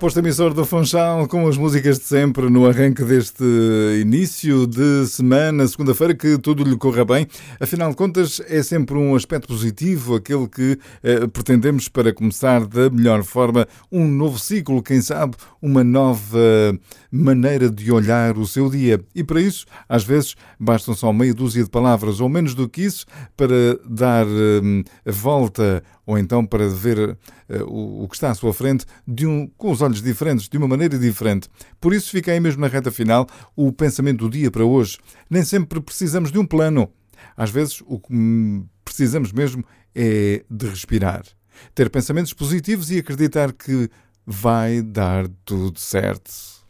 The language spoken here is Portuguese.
Posto emissor do Funchal, com as músicas de sempre no arranque deste início de semana, segunda-feira, que tudo lhe corra bem. Afinal de contas, é sempre um aspecto positivo, aquele que pretendemos para começar da melhor forma um novo ciclo, quem sabe uma nova maneira de olhar o seu dia. E para isso, às vezes, bastam só meia dúzia de palavras ou menos do que isso para dar a volta ou então para ver o que está à sua frente com os olhos diferentes, de uma maneira diferente. Por isso fica aí mesmo na reta final o pensamento do dia para hoje. Nem sempre precisamos de um plano. Às vezes o que precisamos mesmo é de respirar. Ter pensamentos positivos e acreditar que vai dar tudo certo.